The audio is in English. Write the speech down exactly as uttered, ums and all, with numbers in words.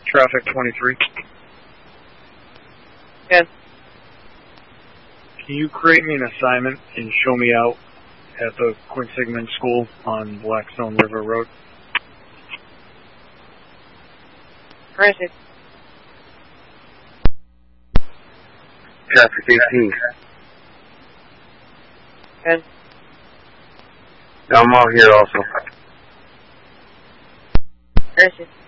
Traffic twenty-three. Yes. Can you create me an assignment and show me out at the Quinsignment School on Blackstone River Road? Where is it? Traffic eighteen. Yes. I'm out here also. Where is it?